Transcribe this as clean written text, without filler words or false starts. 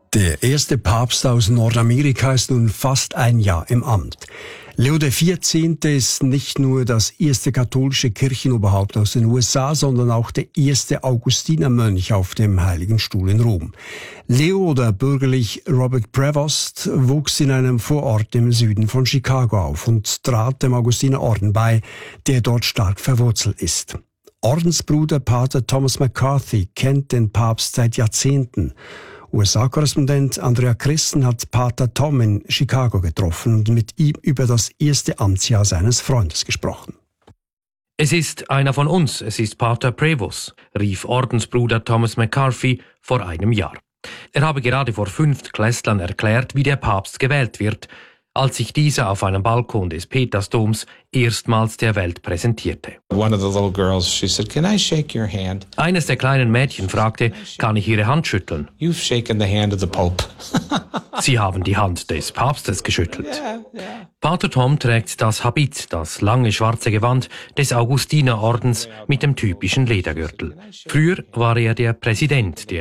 Der erste Papst aus Nordamerika ist nun fast ein Jahr im Amt. Leo XIV. Ist nicht nur das erste katholische Kirchenoberhaupt aus den USA, sondern auch der erste Augustinermönch auf dem Heiligen Stuhl in Rom. Leo, oder bürgerlich Robert Prevost, wuchs in einem Vorort im Süden von Chicago auf und trat dem Augustinerorden bei, der dort stark verwurzelt ist. Ordensbruder Pater Thomas McCarthy kennt den Papst seit Jahrzehnten. USA-Korrespondent Andrea Christen hat Pater Tom in Chicago getroffen und mit ihm über das erste Amtsjahr seines Freundes gesprochen. Es ist einer von uns, es ist Pater Prevost, rief Ordensbruder Thomas McCarthy vor einem Jahr. Er habe gerade vor 5 Klässlern erklärt, wie der Papst gewählt wird, als sich dieser auf einem Balkon des Petersdoms erstmals der Welt präsentierte. One of the little girls, she said, "Can I shake your hand?" Eines der kleinen Mädchen fragte, kann ich Ihre Hand schütteln? You've shaken the hand of the Pope. Sie haben die Hand des Papstes geschüttelt. Pater Tom trägt das Habit, das lange schwarze Gewand des Augustinerordens mit dem typischen Ledergürtel. Früher war er der Präsident der